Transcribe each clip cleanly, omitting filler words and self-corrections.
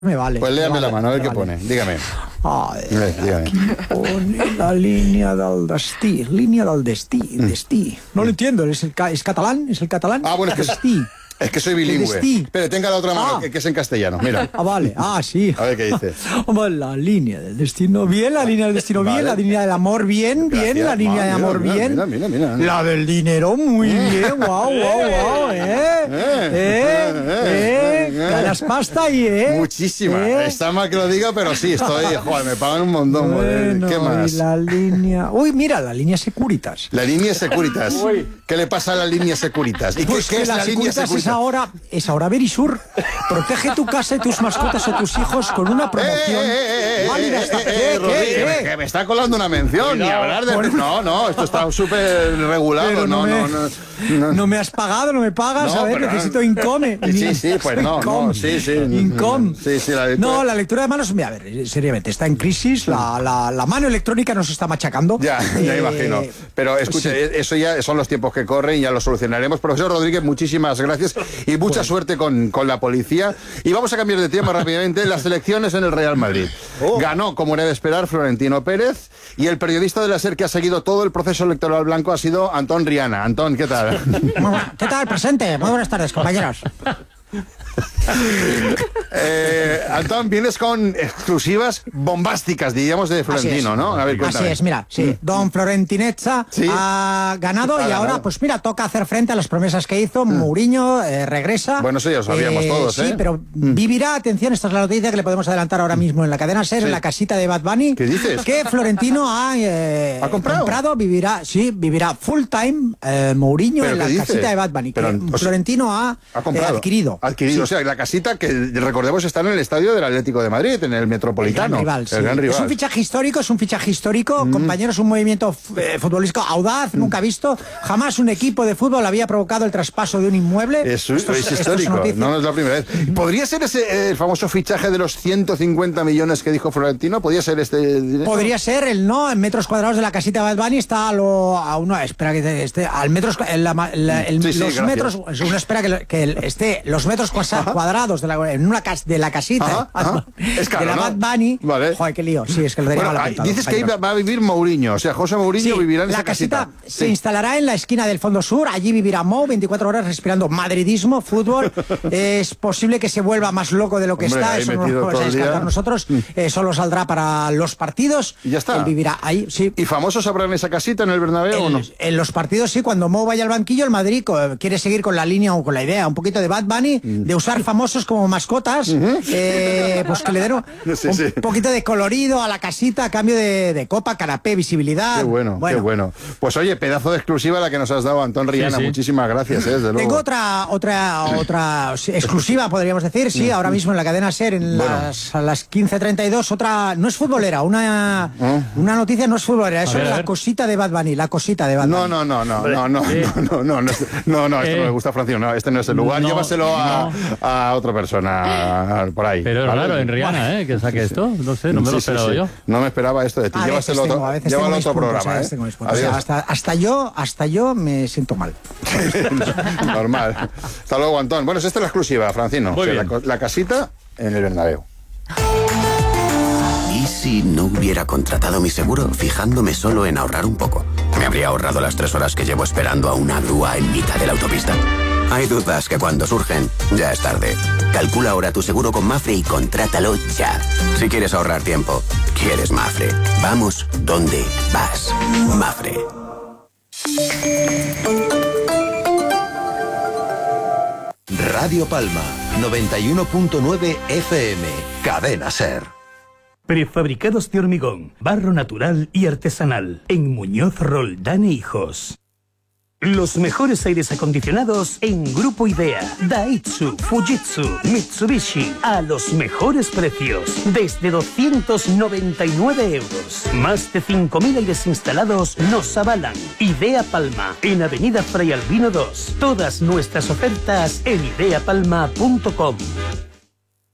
Me vale. Pues léame vale, la mano, a ver qué vale. pone. Dígame. Dígame. Pone la línia del destí. Línia del destí. No lo entiendo. ¿Es catalán? ¿Es el catalán? Ah, bueno, es que destí. Es que soy bilingüe. Espere, tenga la otra mano, que es en castellano. Mira. Ah, vale. Ah, sí. A ver qué dice. La línea del destino, bien. La línea del destino, bien. La línea del amor, bien. Gracias. Bien. La línea de amor, bien. Mira. La del dinero, muy bien. Guau. Ganas pasta y, Muchísima. Está mal que lo diga, pero sí, estoy. Joder, me pagan un montón. Bueno, ¿Qué más? Y la línea. Uy, mira, la línea Securitas. La línea Securitas. ¿Qué le pasa a la línea Securitas? ¿Y Pues qué es la línea Securitas? Es ahora Verisur. Protege tu casa y tus mascotas o tus hijos con una promoción. Rodríguez, que me está colando una mención. Ni hablar de. No, esto está súper regulado. No me has pagado, no me pagas. No, a ver, pero necesito Income. Sí, pues no. Sí. Income. Sí, la lectura. No, la lectura de manos, a ver, seriamente, está en crisis. La mano electrónica nos está machacando. Ya imagino. Pero escuche, sí. Eso ya son los tiempos que corren y ya lo solucionaremos. Profesor Rodríguez, muchísimas gracias y mucha suerte con la policía. Y vamos a cambiar de tema rápidamente. Las elecciones en el Real Madrid. Ganó, como era de esperar, Florentino Pérez, y el periodista de la SER que ha seguido todo el proceso electoral blanco ha sido Antón Riana. Antón, ¿qué tal? ¿Qué tal? Presente. Muy buenas tardes, compañeros. Antón, vienes con exclusivas bombásticas, diríamos, de Florentino, ¿no? A ver, cuéntame. Así es, mira, sí. Don Florentinezza ha ganado y ahora, pues mira, toca hacer frente a las promesas que hizo. Mourinho regresa. Bueno, eso ya lo sabíamos todos, Sí, pero vivirá, atención, esta es la noticia que le podemos adelantar ahora mismo en la cadena SER, en la casita de Bad Bunny. ¿Qué dices? Que Florentino ha comprado, vivirá full time Mourinho en la casita de Bad Bunny. Pero, que Florentino ha adquirido. O sea, la casita que, recordemos, está en el estadio del Atlético de Madrid, en el Metropolitano. El gran rival. Es un fichaje histórico, compañeros, un movimiento futbolístico audaz, nunca visto. Jamás un equipo de fútbol había provocado el traspaso de un inmueble. Esto es histórico, no es la primera vez. ¿Podría ser ese el famoso fichaje de los 150 millones que dijo Florentino? ¿Podría ser este dinero? Podría ser en metros cuadrados de la casita de Bad Bunny está al metros los metros, uno espera que esté los metros cuadrados de la casita de la Bad Bunny. Vale. Joder, qué lío. Sí, es que lo tenía mal apuntado. Dices que va a vivir Mourinho, o sea, José Mourinho vivirá en esa casita. Se instalará en la esquina del Fondo Sur, allí vivirá Mou 24 horas respirando madridismo, fútbol. Es posible que se vuelva más loco de lo que está, eso no lo podemos descartar nosotros. Solo saldrá para los partidos. Y ya está. Él vivirá ahí, sí. ¿Y famosos habrán esa casita en el Bernabéu o no? En los partidos sí, cuando Mou vaya al banquillo, el Madrid quiere seguir con la línea o con la idea un poquito de Bad Bunny, de usar famosos como mascotas, pues que le den un poquito de colorido a la casita a cambio de copa, canapé, visibilidad. Qué bueno. Pues oye, pedazo de exclusiva la que nos has dado, Antón Riana. Sí. Muchísimas gracias, desde luego. Tengo otra exclusiva, podríamos decir, ahora mismo en la cadena SER, a las 15:32, otra, no es futbolera, una noticia no es futbolera, eso es la cosita de Bad Bunny, No, esto no me gusta, Francisco, no, este no es el lugar, llévaselo a otra persona por ahí. Pero es raro en Rihanna, que saque esto, no sé, no me lo he esperado yo. No me esperaba esto de ti, llévaselo a otro programa. Hasta yo me siento mal. Normal. Hasta luego, Antón. Bueno, esta es la exclusiva, Francino. La casita en el Bernabéu. ¿Y si no hubiera contratado mi seguro fijándome solo en ahorrar un poco? Me habría ahorrado las 3 horas que llevo esperando a una grúa en mitad de la autopista. Hay dudas que cuando surgen, ya es tarde. Calcula ahora tu seguro con Mapfre y contrátalo ya. Si quieres ahorrar tiempo, quieres Mapfre. Vamos donde vas. Mapfre. Radio Palma, 91.9 FM, Cadena SER. Prefabricados de hormigón, barro natural y artesanal. En Muñoz Roldán e Hijos. Los mejores aires acondicionados en Grupo Idea. Daihatsu, Fujitsu, Mitsubishi. A los mejores precios. Desde 299 euros. Más de 5.000 aires instalados nos avalan. Idea Palma. En Avenida Fray Albino 2. Todas nuestras ofertas en ideapalma.com.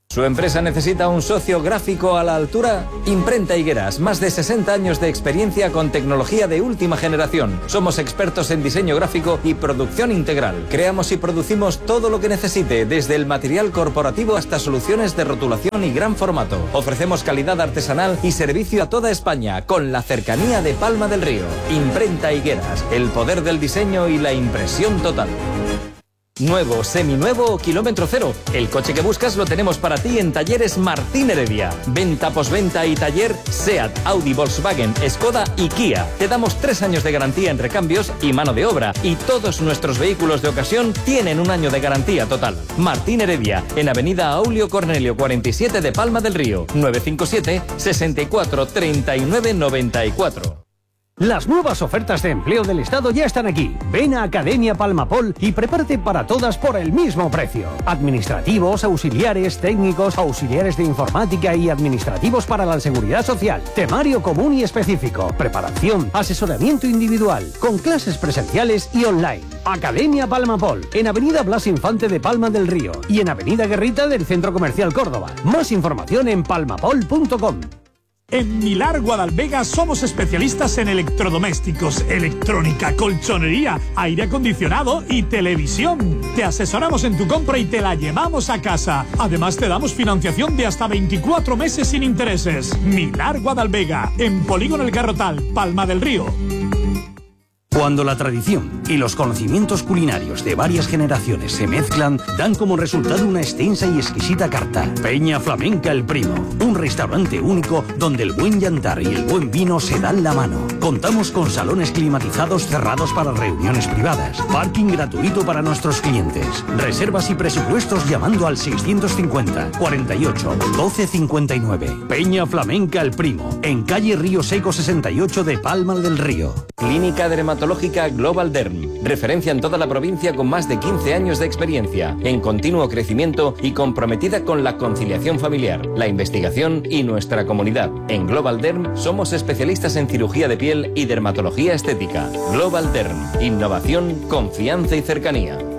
¿Su empresa necesita un socio gráfico a la altura? Imprenta Higueras, más de 60 años de experiencia con tecnología de última generación. Somos expertos en diseño gráfico y producción integral. Creamos y producimos todo lo que necesite, desde el material corporativo hasta soluciones de rotulación y gran formato. Ofrecemos calidad artesanal y servicio a toda España, con la cercanía de Palma del Río. Imprenta Higueras, el poder del diseño y la impresión total. Nuevo, seminuevo o kilómetro cero. El coche que buscas lo tenemos para ti en Talleres Martín Heredia. Venta, posventa y taller SEAT, Audi, Volkswagen, Skoda y Kia. Te damos 3 años de garantía en recambios y mano de obra. Y todos nuestros vehículos de ocasión tienen 1 año de garantía total. Martín Heredia, en Avenida Aulio Cornelio 47 de Palma del Río. 957 64 39 94. Las nuevas ofertas de empleo del Estado ya están aquí. Ven a Academia Palmapol y prepárate para todas por el mismo precio. Administrativos, auxiliares, técnicos, auxiliares de informática y administrativos para la seguridad social. Temario común y específico. Preparación, asesoramiento individual, con clases presenciales y online. Academia Palmapol, en Avenida Blas Infante de Palma del Río y en Avenida Guerrita del Centro Comercial Córdoba. Más información en palmapol.com. En Milar Guadalvega somos especialistas en electrodomésticos, electrónica, colchonería, aire acondicionado y televisión. Te asesoramos en tu compra y te la llevamos a casa. Además te damos financiación de hasta 24 meses sin intereses. Milar Guadalvega, en Polígono El Garrotal, Palma del Río. Cuando la tradición y los conocimientos culinarios de varias generaciones se mezclan, dan como resultado una extensa y exquisita carta. Peña Flamenca El Primo, un restaurante único donde el buen yantar y el buen vino se dan la mano. Contamos con salones climatizados cerrados para reuniones privadas, parking gratuito para nuestros clientes, reservas y presupuestos llamando al 650 48 12 59. Peña Flamenca El Primo, en calle Río Seco 68 de Palma del Río. Clínica Dermatológica Global Derm, referencia en toda la provincia con más de 15 años de experiencia, en continuo crecimiento y comprometida con la conciliación familiar, la investigación y nuestra comunidad. En Global Derm somos especialistas en cirugía de piel y dermatología estética. Global Derm, innovación, confianza y cercanía.